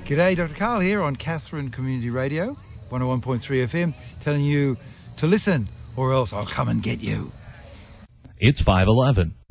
G'day, Dr. Karl here on Katherine Community Radio, 101.3 FM, telling you to listen or else I'll come and get you. It's 5:11.